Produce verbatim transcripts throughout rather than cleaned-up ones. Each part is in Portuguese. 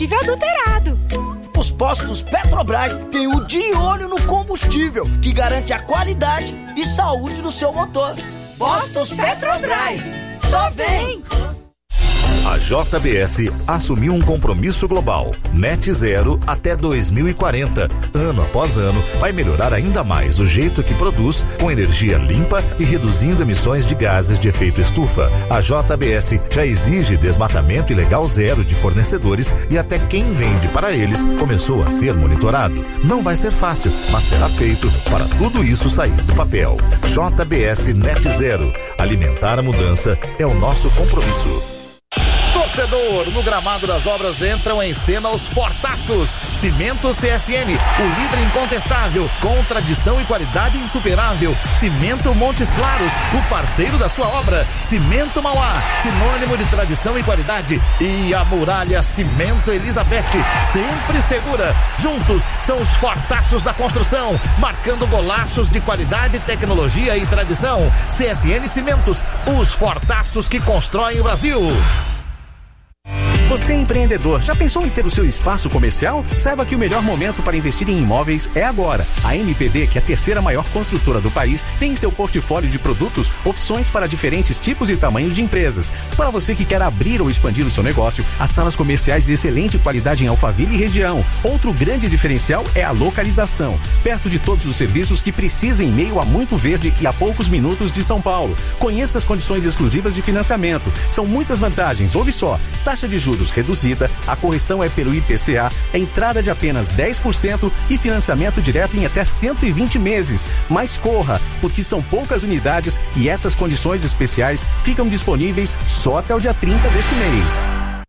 combustível adulterado. Os postos Petrobras têm o de olho no combustível, que garante a qualidade e saúde do seu motor. Postos Petrobras, só vem! A J B S assumiu um compromisso global, net zero até dois mil e quarenta. Ano após ano, vai melhorar ainda mais o jeito que produz, com energia limpa e reduzindo emissões de gases de efeito estufa. A J B S já exige desmatamento ilegal zero de fornecedores e até quem vende para eles começou a ser monitorado. Não vai ser fácil, mas será feito para tudo isso sair do papel. J B S Net Zero. Alimentar a mudança é o nosso compromisso. Torcedor, no gramado das obras entram em cena os fortaços. Cimento C S N, o líder incontestável, com tradição e qualidade insuperável. Cimento Montes Claros, o parceiro da sua obra. Cimento Mauá, sinônimo de tradição e qualidade. E a Muralha Cimento Elizabeth, sempre segura. Juntos são os fortaços da construção, marcando golaços de qualidade, tecnologia e tradição. C S N Cimentos, os fortaços que constroem o Brasil. Você é empreendedor, já pensou em ter o seu espaço comercial? Saiba que o melhor momento para investir em imóveis é agora. A M P D, que é a terceira maior construtora do país, tem em seu portfólio de produtos opções para diferentes tipos e tamanhos de empresas. Para você que quer abrir ou expandir o seu negócio, as salas comerciais de excelente qualidade em Alphaville e região. Outro grande diferencial é a localização, perto de todos os serviços que precisa em meio a muito verde e a poucos minutos de São Paulo. Conheça as condições exclusivas de financiamento. São muitas vantagens, ouve só. Taxa de juros reduzida, a correção é pelo I P C A, a entrada de apenas dez por cento e financiamento direto em até cento e vinte meses. Mas corra, porque são poucas unidades e essas condições especiais ficam disponíveis só até o dia trinta desse mês.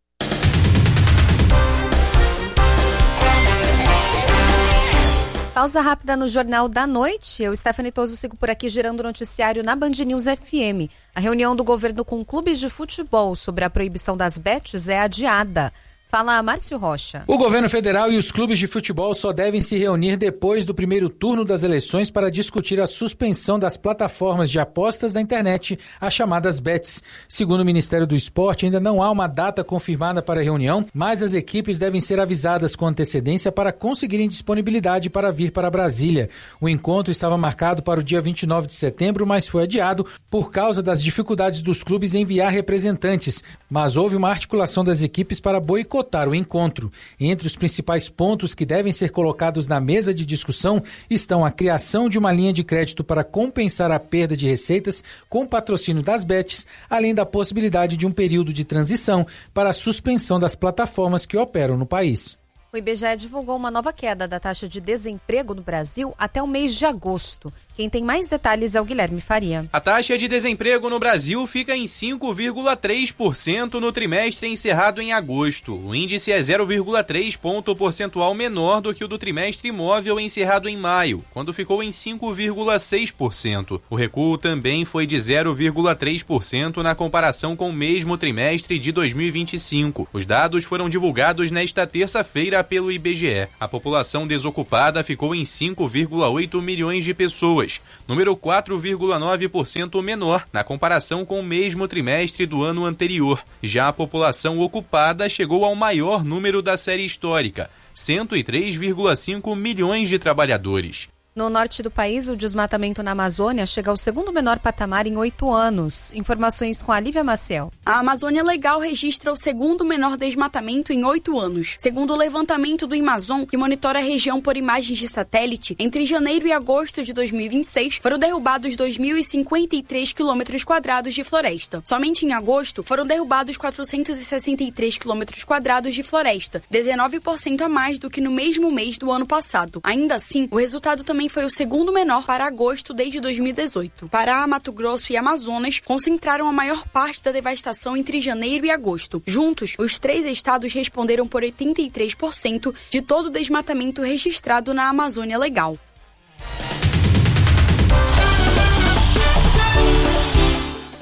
Pausa rápida no Jornal da Noite. Eu, Stephanie Toso, sigo por aqui girando o noticiário na Band News F M. A reunião do governo com clubes de futebol sobre a proibição das bets é adiada. Fala Márcio Rocha. O governo federal e os clubes de futebol só devem se reunir depois do primeiro turno das eleições para discutir a suspensão das plataformas de apostas da internet, as chamadas bets. Segundo o Ministério do Esporte, ainda não há uma data confirmada para a reunião, mas as equipes devem ser avisadas com antecedência para conseguirem disponibilidade para vir para Brasília. O encontro estava marcado para o dia vinte e nove de setembro, mas foi adiado por causa das dificuldades dos clubes em enviar representantes. Mas houve uma articulação das equipes para boicotar o encontro. Entre os principais pontos que devem ser colocados na mesa de discussão estão a criação de uma linha de crédito para compensar a perda de receitas com patrocínio das bets, além da possibilidade de um período de transição para a suspensão das plataformas que operam no país. O I B G E divulgou uma nova queda da taxa de desemprego no Brasil até o mês de agosto. Quem tem mais detalhes é o Guilherme Faria. A taxa de desemprego no Brasil fica em cinco vírgula três por cento no trimestre encerrado em agosto. O índice é zero vírgula três ponto percentual menor do que o do trimestre imóvel encerrado em maio, quando ficou em cinco vírgula seis por cento. O recuo também foi de zero vírgula três por cento na comparação com o mesmo trimestre de dois mil e vinte e cinco. Os dados foram divulgados nesta terça-feira pelo I B G E. A população desocupada ficou em cinco vírgula oito milhões de pessoas, número quatro vírgula nove por cento menor na comparação com o mesmo trimestre do ano anterior. Já a população ocupada chegou ao maior número da série histórica, cento e três vírgula cinco milhões de trabalhadores. No norte do país, o desmatamento na Amazônia chega ao segundo menor patamar em oito anos. Informações com a Lívia Maciel. A Amazônia Legal registra o segundo menor desmatamento em oito anos. Segundo o levantamento do Amazon, que monitora a região por imagens de satélite, entre janeiro e agosto de dois mil e vinte e seis foram derrubados dois mil e cinquenta e três quilômetros quadrados de floresta. Somente em agosto foram derrubados quatrocentos e sessenta e três quilômetros quadrados de floresta, dezenove por cento a mais do que no mesmo mês do ano passado. Ainda assim, o resultado também foi o segundo menor para agosto desde dois mil e dezoito. Pará, Mato Grosso e Amazonas concentraram a maior parte da devastação entre janeiro e agosto. Juntos, os três estados responderam por oitenta e três por cento de todo o desmatamento registrado na Amazônia Legal.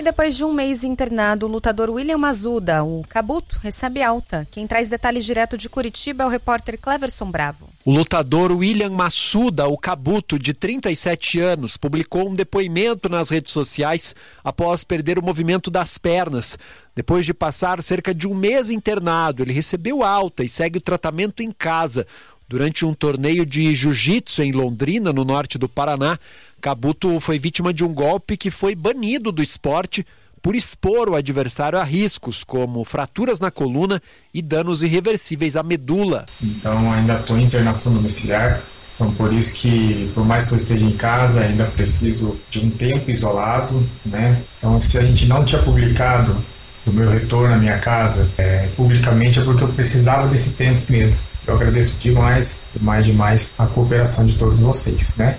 E depois de um mês internado, o lutador William Massuda, o Cabuto, recebe alta. Quem traz detalhes direto de Curitiba é o repórter Cleverson Bravo. O lutador William Massuda, o Cabuto, de trinta e sete anos, publicou um depoimento nas redes sociais após perder o movimento das pernas. Depois de passar cerca de um mês internado, ele recebeu alta e segue o tratamento em casa. Durante um torneio de jiu-jitsu em Londrina, no norte do Paraná, Cabuto foi vítima de um golpe que foi banido do esporte por expor o adversário a riscos, como fraturas na coluna e danos irreversíveis à medula. Então ainda estou em internação domiciliar, então por isso que, por mais que eu esteja em casa, ainda preciso de um tempo isolado, né? Então se a gente não tinha publicado do meu retorno à minha casa é, publicamente é porque eu precisava desse tempo mesmo. Eu agradeço demais, demais, demais a cooperação de todos vocês, né?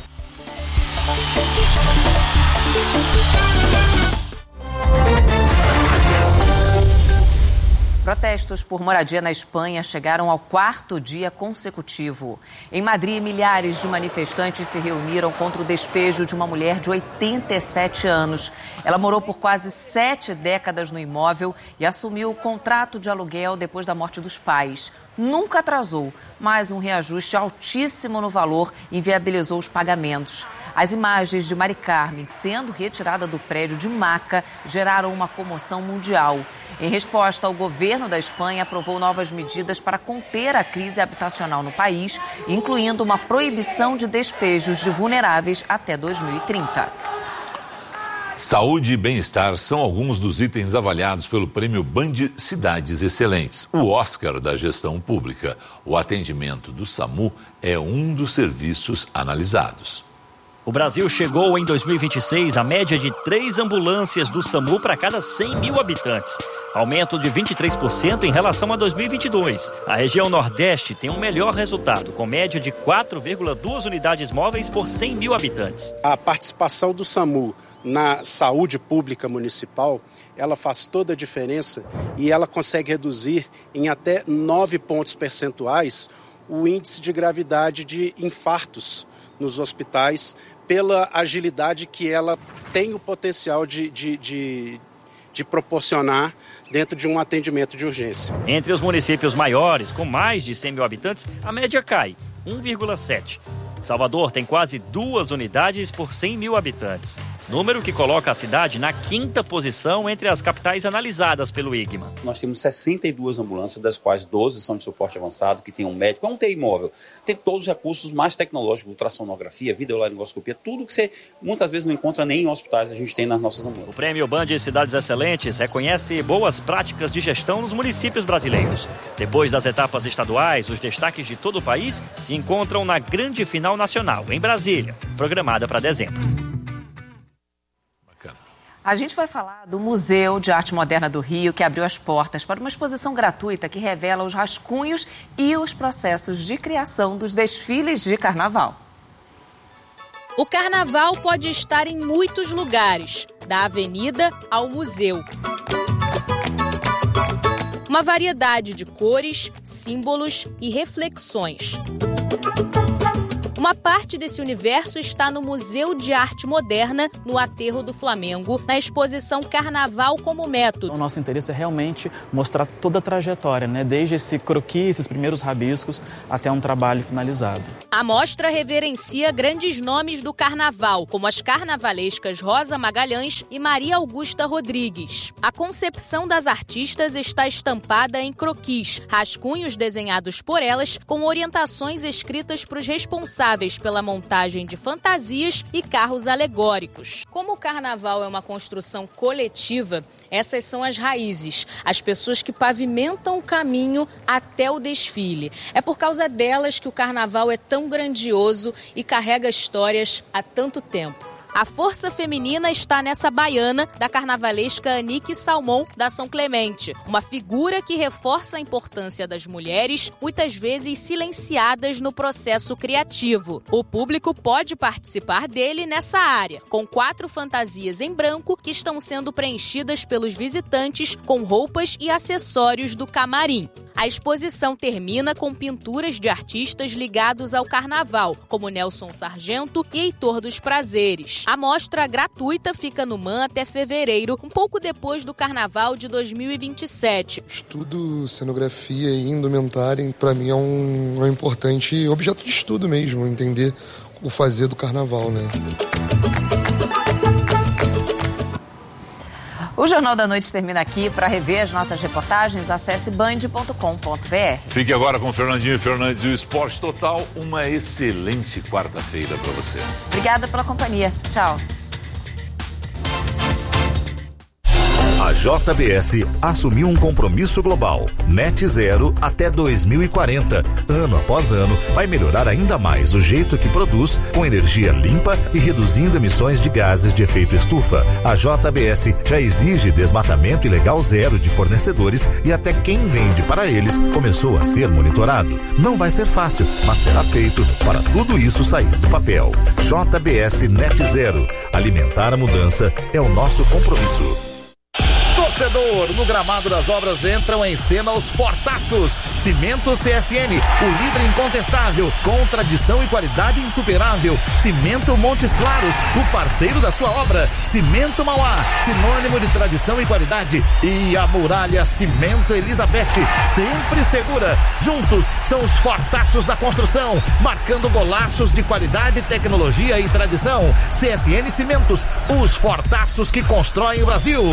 Protestos por moradia na Espanha chegaram ao quarto dia consecutivo. Em Madrid, milhares de manifestantes se reuniram contra o despejo de uma mulher de oitenta e sete anos. Ela morou por quase sete décadas no imóvel e assumiu o contrato de aluguel depois da morte dos pais. Nunca atrasou, mas um reajuste altíssimo no valor inviabilizou os pagamentos. As imagens de Mari Carmen sendo retirada do prédio de maca geraram uma comoção mundial. Em resposta, o governo da Espanha aprovou novas medidas para conter a crise habitacional no país, incluindo uma proibição de despejos de vulneráveis até dois mil e trinta. Saúde e bem-estar são alguns dos itens avaliados pelo Prêmio Band Cidades Excelentes, o Oscar da gestão pública. O atendimento do SAMU é um dos serviços analisados. O Brasil chegou em dois mil e vinte e seis à média de três ambulâncias do SAMU para cada cem mil habitantes. Aumento de vinte e três por cento em relação a dois mil e vinte e dois. A região Nordeste tem um melhor resultado, com média de quatro vírgula duas unidades móveis por cem mil habitantes. A participação do SAMU na saúde pública municipal, ela faz toda a diferença e ela consegue reduzir em até nove pontos percentuais o índice de gravidade de infartos nos hospitais, pela agilidade que ela tem o potencial de, de, de, de proporcionar dentro de um atendimento de urgência. Entre os municípios maiores, com mais de cem mil habitantes, a média cai, um vírgula sete. Salvador tem quase duas unidades por cem mil habitantes. Número que coloca a cidade na quinta posição entre as capitais analisadas pelo I G M A. Nós temos sessenta e duas ambulâncias, das quais doze são de suporte avançado, que tem um médico, é um T I móvel. Tem todos os recursos mais tecnológicos, ultrassonografia, videolaringoscopia, tudo que você muitas vezes não encontra nem em hospitais, a gente tem nas nossas ambulâncias. O Prêmio Band Cidades Excelentes reconhece boas práticas de gestão nos municípios brasileiros. Depois das etapas estaduais, os destaques de todo o país se encontram na grande final nacional, em Brasília, programada para dezembro. A gente vai falar do Museu de Arte Moderna do Rio, que abriu as portas para uma exposição gratuita que revela os rascunhos e os processos de criação dos desfiles de carnaval. O carnaval pode estar em muitos lugares, da avenida ao museu. Uma variedade de cores, símbolos e reflexões. Uma parte desse universo está no Museu de Arte Moderna, no Aterro do Flamengo, na exposição Carnaval como Método. O nosso interesse é realmente mostrar toda a trajetória, né? Desde esse croquis, esses primeiros rabiscos, até um trabalho finalizado. A mostra reverencia grandes nomes do carnaval, como as carnavalescas Rosa Magalhães e Maria Augusta Rodrigues. A concepção das artistas está estampada em croquis, rascunhos desenhados por elas, com orientações escritas para os responsáveis pela montagem de fantasias e carros alegóricos. Como o carnaval é uma construção coletiva, essas são as raízes, as pessoas que pavimentam o caminho até o desfile. É por causa delas que o carnaval é tão grandioso e carrega histórias há tanto tempo. A força feminina está nessa baiana da carnavalesca Anique Salmon, da São Clemente. Uma figura que reforça a importância das mulheres, muitas vezes silenciadas no processo criativo. O público pode participar dele nessa área, com quatro fantasias em branco que estão sendo preenchidas pelos visitantes com roupas e acessórios do camarim. A exposição termina com pinturas de artistas ligados ao carnaval, como Nelson Sargento e Heitor dos Prazeres. A mostra gratuita fica no M A N até fevereiro, um pouco depois do carnaval de dois mil e vinte e sete. Estudo, cenografia e indumentária, para mim é um, é um importante objeto de estudo mesmo, entender o fazer do carnaval, né? O Jornal da Noite termina aqui. Para rever as nossas reportagens, acesse band ponto com ponto b r. Fique agora com Fernandinho e Fernandes e o Esporte Total. Uma excelente quarta-feira para você. Obrigada pela companhia. Tchau. A J B S assumiu um compromisso global, net zero até dois mil e quarenta. Ano após ano, vai melhorar ainda mais o jeito que produz, com energia limpa e reduzindo emissões de gases de efeito estufa. A J B S já exige desmatamento ilegal zero de fornecedores e até quem vende para eles começou a ser monitorado. Não vai ser fácil, mas será feito para tudo isso sair do papel. J B S Net Zero. Alimentar a mudança é o nosso compromisso. Torcedor, no gramado das obras entram em cena os fortaços. Cimento C S N, o líder incontestável, com tradição e qualidade insuperável. Cimento Montes Claros, o parceiro da sua obra. Cimento Mauá, sinônimo de tradição e qualidade. E a Muralha Cimento Elizabeth, sempre segura. Juntos são os fortaços da construção, marcando golaços de qualidade, tecnologia e tradição. C S N Cimentos, os fortaços que constroem o Brasil.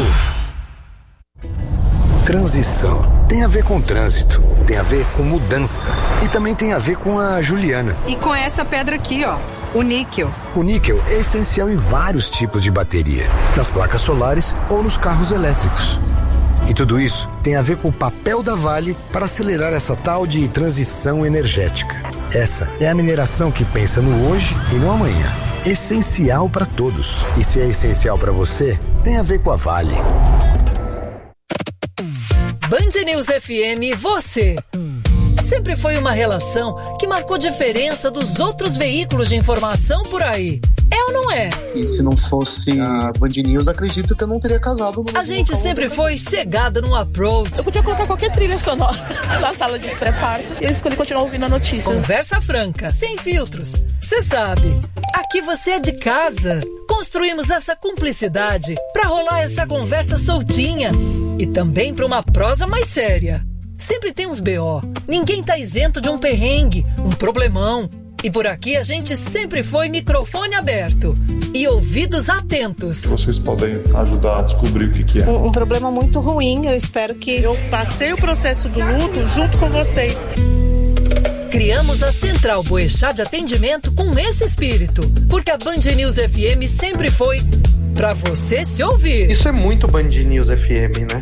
Transição tem a ver com trânsito, tem a ver com mudança e também tem a ver com a Juliana. E com essa pedra aqui, ó, o níquel. O níquel é essencial em vários tipos de bateria, nas placas solares ou nos carros elétricos. E tudo isso tem a ver com o papel da Vale para acelerar essa tal de transição energética. Essa é a mineração que pensa no hoje e no amanhã. Essencial para todos. E se é essencial para você, tem a ver com a Vale. Band News F M, você. Sempre foi uma relação que marcou diferença dos outros veículos de informação por aí. É ou não é? E se não fosse a Band News, acredito que eu não teria casado. A gente sempre foi chegada num approach. Eu podia colocar qualquer trilha sonora na sala de pré-parto e eu escolhi continuar ouvindo a notícia. Conversa franca, sem filtros. Você sabe, aqui você é de casa. Construímos essa cumplicidade pra rolar essa conversa soltinha e também pra uma prosa mais séria. Sempre tem uns B O. Ninguém tá isento de um perrengue, um problemão. E por aqui a gente sempre foi microfone aberto e ouvidos atentos. Vocês podem ajudar a descobrir o que, que é. Um, um problema muito ruim, eu espero que... Eu passei o processo do luto junto com vocês. Criamos a Central Boechat de Atendimento com esse espírito, porque a Band News F M sempre foi pra você se ouvir. Isso é muito Band News F M, né?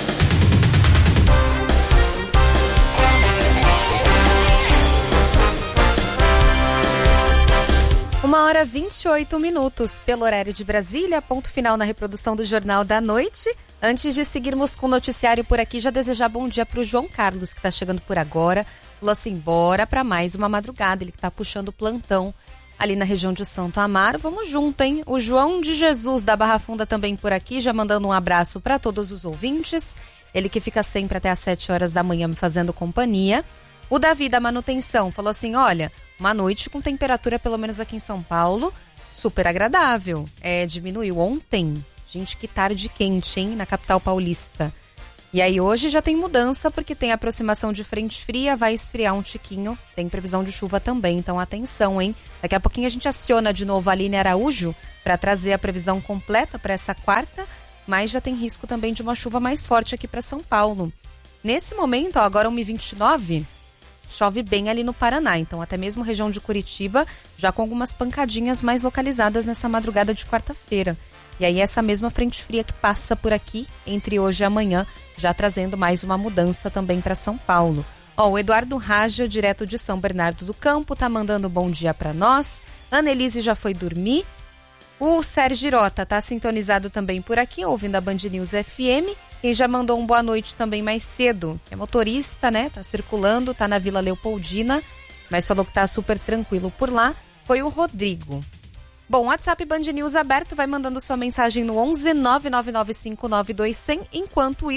Uma hora e vinte e oito minutos pelo horário de Brasília, ponto final na reprodução do Jornal da Noite. Antes de seguirmos com o noticiário por aqui, já desejar bom dia para o João Carlos, que está chegando por agora. Falou assim, bora para mais uma madrugada, ele que está puxando o plantão ali na região de Santo Amaro. Vamos junto, hein? O João de Jesus da Barra Funda também por aqui, já mandando um abraço para todos os ouvintes. Ele que fica sempre até às sete horas da manhã me fazendo companhia. O Davi da Manutenção falou assim, olha, uma noite com temperatura, pelo menos aqui em São Paulo, super agradável. É, diminuiu ontem. Gente, que tarde quente, hein, na capital paulista. E aí hoje já tem mudança, porque tem aproximação de frente fria, vai esfriar um tiquinho. Tem previsão de chuva também, então atenção, hein. Daqui a pouquinho a gente aciona de novo a Aline Araújo para trazer a previsão completa para essa quarta, mas já tem risco também de uma chuva mais forte aqui para São Paulo. Nesse momento, ó, agora uma e vinte e nove... chove bem ali no Paraná, então até mesmo região de Curitiba, já com algumas pancadinhas mais localizadas nessa madrugada de quarta-feira. E aí essa mesma frente fria que passa por aqui entre hoje e amanhã, já trazendo mais uma mudança também para São Paulo. Ó, o Eduardo Raja, direto de São Bernardo do Campo, tá mandando bom dia para nós. Ana Elise já foi dormir. O Sérgio Girota tá sintonizado também por aqui, ouvindo a Band News F M. Quem já mandou um boa noite também mais cedo, é motorista, né? Tá circulando, tá na Vila Leopoldina, mas falou que tá super tranquilo por lá, foi o Rodrigo. Bom, WhatsApp Band News aberto, vai mandando sua mensagem no onze nove nove nove cinco nove dois zero zero. Enquanto isso,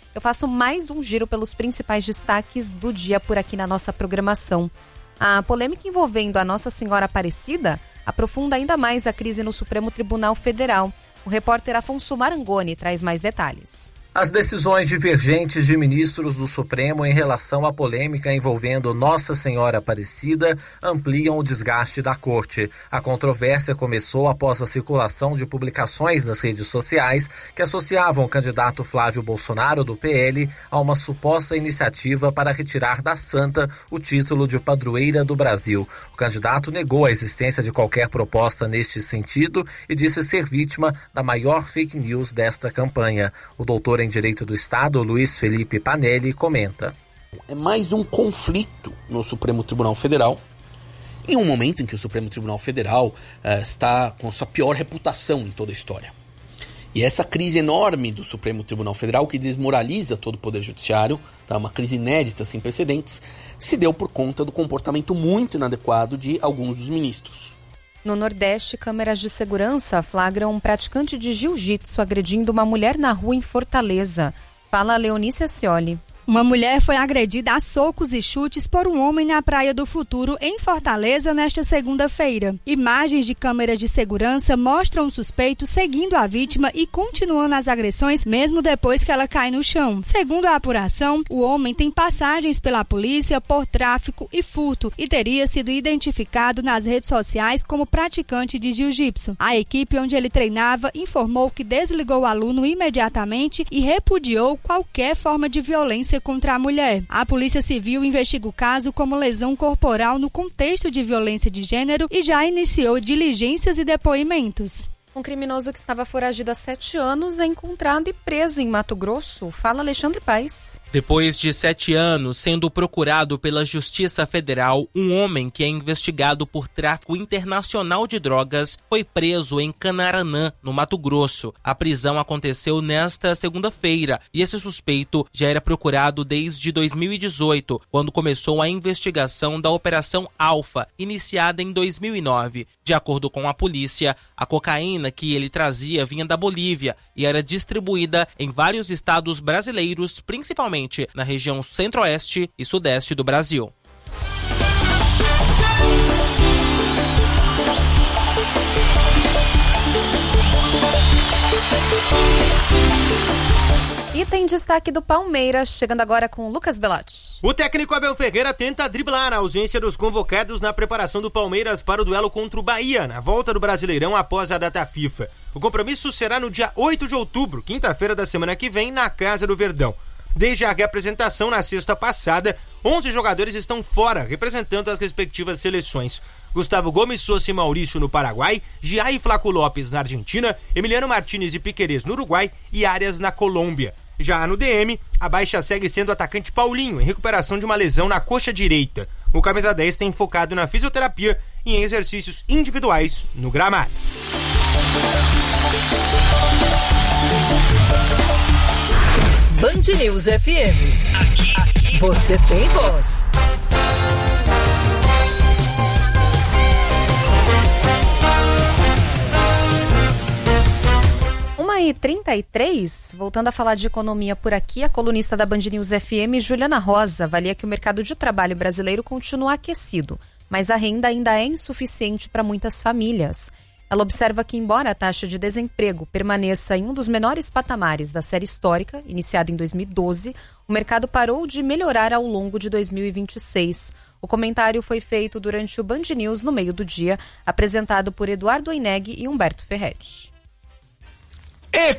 eu faço mais um giro pelos principais destaques do dia por aqui na nossa programação. A polêmica envolvendo a Nossa Senhora Aparecida aprofunda ainda mais a crise no Supremo Tribunal Federal. O repórter Afonso Marangoni traz mais detalhes. As decisões divergentes de ministros do Supremo em relação à polêmica envolvendo Nossa Senhora Aparecida ampliam o desgaste da corte. A controvérsia começou após a circulação de publicações nas redes sociais que associavam o candidato Flávio Bolsonaro, do P L, a uma suposta iniciativa para retirar da santa o título de padroeira do Brasil. O candidato negou a existência de qualquer proposta neste sentido e disse ser vítima da maior fake news desta campanha. O doutor em Direito do Estado, Luiz Felipe Panelli, comenta. É mais um conflito no Supremo Tribunal Federal, em um momento em que o Supremo Tribunal Federal uh, está com a sua pior reputação em toda a história. E essa crise enorme do Supremo Tribunal Federal, que desmoraliza todo o Poder Judiciário, tá, uma crise inédita, sem precedentes, se deu por conta do comportamento muito inadequado de alguns dos ministros. No Nordeste, câmeras de segurança flagram um praticante de jiu-jitsu agredindo uma mulher na rua em Fortaleza. Fala Leonícia Scioli. Uma mulher foi agredida a socos e chutes por um homem na Praia do Futuro, em Fortaleza, nesta segunda-feira. Imagens de câmeras de segurança mostram o suspeito seguindo a vítima e continuando as agressões mesmo depois que ela cai no chão. Segundo a apuração, o homem tem passagens pela polícia por tráfico e furto e teria sido identificado nas redes sociais como praticante de jiu-jitsu. A equipe onde ele treinava informou que desligou o aluno imediatamente e repudiou qualquer forma de violência contra a mulher. A Polícia Civil investiga o caso como lesão corporal no contexto de violência de gênero e já iniciou diligências e depoimentos. Um criminoso que estava foragido há sete anos é encontrado e preso em Mato Grosso. Fala Alexandre Paes. Depois de sete anos sendo procurado pela Justiça Federal, um homem que é investigado por tráfico internacional de drogas foi preso em Canaranã, no Mato Grosso. A prisão aconteceu nesta segunda-feira e esse suspeito já era procurado desde dois mil e dezoito, quando começou a investigação da Operação Alfa, iniciada em dois mil e nove. De acordo com a polícia, a cocaína que ele trazia vinha da Bolívia e era distribuída em vários estados brasileiros, principalmente na região centro-oeste e sudeste do Brasil. E tem destaque do Palmeiras, chegando agora com Lucas Belotti. O técnico Abel Ferreira tenta driblar a ausência dos convocados na preparação do Palmeiras para o duelo contra o Bahia, na volta do Brasileirão após a data FIFA. O compromisso será no dia oito de outubro, quinta-feira da semana que vem, na Casa do Verdão. Desde a reapresentação na sexta passada, onze jogadores estão fora, representando as respectivas seleções. Gustavo Gomes, Sousa e Maurício no Paraguai, Giai e Flaco Lopes na Argentina, Emiliano Martínez e Piquerez no Uruguai e Arias na Colômbia. Já no D M, a baixa segue sendo o atacante Paulinho, em recuperação de uma lesão na coxa direita. O camisa dez tem focado na fisioterapia e em exercícios individuais no gramado. Band News F M. Aqui, aqui. Você tem voz. uma e trinta e três, voltando a falar de economia por aqui, a colunista da Band News F M, Juliana Rosa, avalia que o mercado de trabalho brasileiro continua aquecido, mas a renda ainda é insuficiente para muitas famílias. Ela observa que, embora a taxa de desemprego permaneça em um dos menores patamares da série histórica, iniciada em dois mil e doze, o mercado parou de melhorar ao longo de dois mil e vinte e seis. O comentário foi feito durante o Band News no meio do dia, apresentado por Eduardo Oineg e Humberto Ferretti.